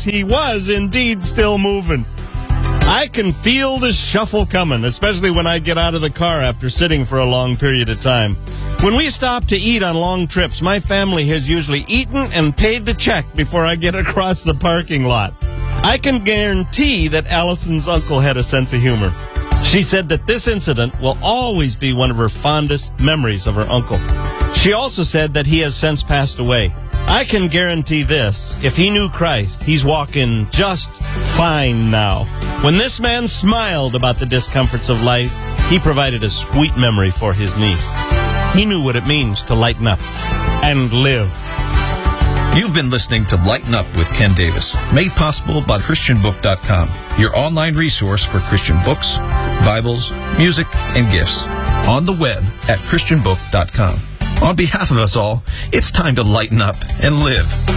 he was indeed still moving. I can feel the shuffle coming, especially when I get out of the car after sitting for a long period of time. When we stop to eat on long trips, my family has usually eaten and paid the check before I get across the parking lot. I can guarantee that Allison's uncle had a sense of humor. She said that this incident will always be one of her fondest memories of her uncle. She also said that he has since passed away. I can guarantee this: if he knew Christ, he's walking just fine now. When this man smiled about the discomforts of life, he provided a sweet memory for his niece. He knew what it means to lighten up and live. You've been listening to Lighten Up with Ken Davis, made possible by ChristianBook.com, your online resource for Christian books, Bibles, music, and gifts. On the web at ChristianBook.com. On behalf of us all, it's time to lighten up and live.